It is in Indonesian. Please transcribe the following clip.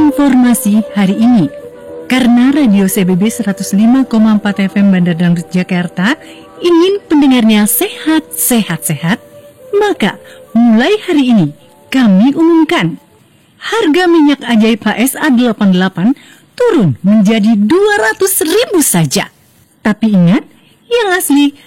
Informasi hari ini. Karena Radio CBB 105,4 FM Bandar Dangdut Jakarta ingin pendengarnya sehat, maka mulai hari ini kami umumkan harga minyak ajaib HSA 88 turun menjadi 200.000 saja. Tapi ingat, yang asli